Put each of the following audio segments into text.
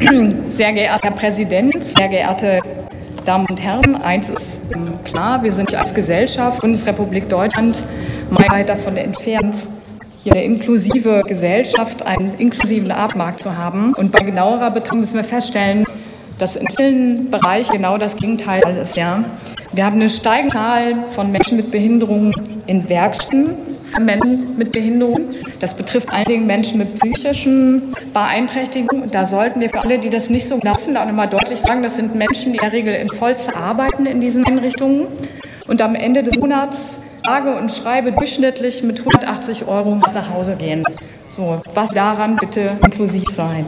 Sehr geehrter Herr Präsident, sehr geehrte Damen und Herren, eins ist klar, wir sind als Gesellschaft, Bundesrepublik Deutschland, weit davon entfernt, hier eine inklusive Gesellschaft, einen inklusiven Arbeitsmarkt zu haben. Und bei genauerer Betrachtung müssen wir feststellen, dass in vielen Bereichen genau das Gegenteil ist. Ja. Wir haben eine steigende Zahl von Menschen mit Behinderungen in Werkstätten für Menschen mit Behinderung. Das betrifft vor allen Dingen Menschen mit psychischen Beeinträchtigungen. Und da sollten wir für alle, die das nicht so lassen, auch nochmal deutlich sagen, das sind Menschen, die in der Regel in Vollzeit arbeiten in diesen Einrichtungen und am Ende des Monats sage und schreibe durchschnittlich mit 180 € nach Hause gehen. So, was daran bitte inklusiv sein?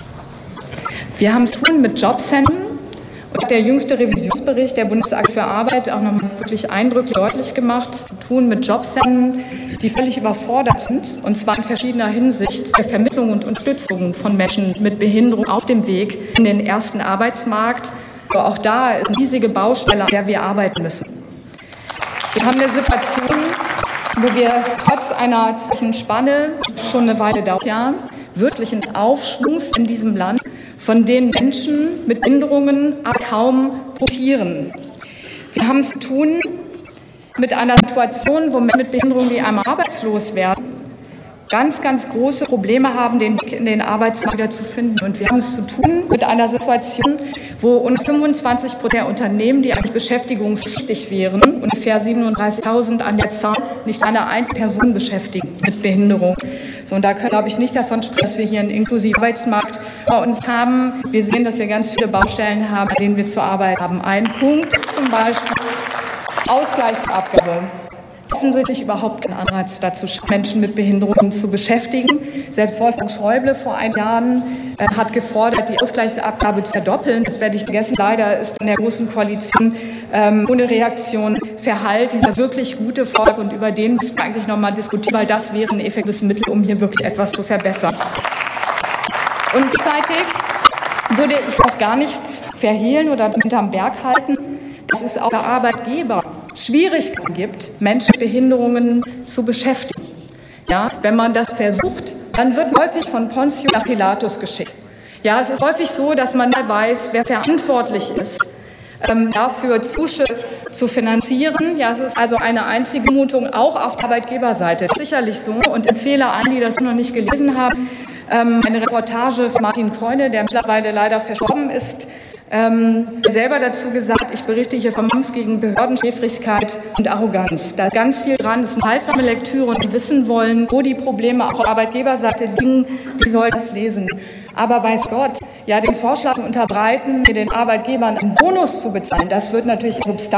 Wir haben es zu tun mit Jobcentern und der jüngste Revisionsbericht der Bundesagentur für Arbeit auch nochmal wirklich eindrücklich deutlich gemacht, zu tun mit Jobcentern, die völlig überfordert sind, und zwar in verschiedener Hinsicht der Vermittlung und Unterstützung von Menschen mit Behinderung auf dem Weg in den ersten Arbeitsmarkt. Aber auch da ist eine riesige Baustelle, an der wir arbeiten müssen. Wir haben eine Situation, wo wir trotz einer Spanne schon eine Weile dauert, wirklichen Aufschwungs in diesem Land, von denen Menschen mit Behinderungen kaum profitieren. Wir haben es zu tun mit einer Situation, wo Menschen mit Behinderungen, die einmal arbeitslos werden, ganz, ganz große Probleme haben, den Weg in den Arbeitsmarkt wieder zu finden. Und wir haben es zu tun mit einer Situation, wo ungefähr 25% der Unternehmen, die eigentlich beschäftigungspflichtig wären, ungefähr 37.000 an der Zahl, nicht eine einzige Person beschäftigen mit Behinderung. So, und da können, glaube ich, nicht davon sprechen, dass wir hier einen inklusiven Arbeitsmarkt bei uns haben. Wir sehen, dass wir ganz viele Baustellen haben, an denen wir zu arbeiten haben. Ein Punkt ist zum Beispiel Ausgleichsabgabe. Offensichtlich überhaupt kein Anreiz dazu, Menschen mit Behinderungen zu beschäftigen. Selbst Wolfgang Schäuble vor einigen Jahren hat gefordert, die Ausgleichsabgabe zu verdoppeln. Das werde ich vergessen. Leider ist in der Großen Koalition ohne Reaktion verhallt dieser wirklich gute Vorschlag, und über den müssen wir eigentlich noch mal diskutieren, weil das wäre ein effektives Mittel, um hier wirklich etwas zu verbessern. Und gleichzeitig würde ich auch gar nicht verhehlen oder hinterm Berg halten, dass es auch der Arbeitgeber Schwierigkeiten gibt, Menschen mit Behinderungen zu beschäftigen. Ja, wenn man das versucht, dann wird häufig von Pontius nach Pilatus geschickt. Ja, es ist häufig so, dass man nicht weiß, wer verantwortlich ist, dafür Zuschüsse zu finanzieren. Ja, es ist also eine einzige Vermutung, auch auf der Arbeitgeberseite. Das ist sicherlich so, und empfehle allen, die das noch nicht gelesen haben, eine Reportage von Martin Keune, der mittlerweile leider verstorben ist, selber dazu gesagt, ich berichte hier vom Kampf gegen Behördenschläfrigkeit und Arroganz. Da ist ganz viel dran, das ist eine heilsame Lektüre, und die wissen wollen, wo die Probleme auch auf der Arbeitgeberseite liegen, die sollen das lesen. Aber weiß Gott, ja, den Vorschlag zu unterbreiten, den Arbeitgebern einen Bonus zu bezahlen, das wird natürlich Substanz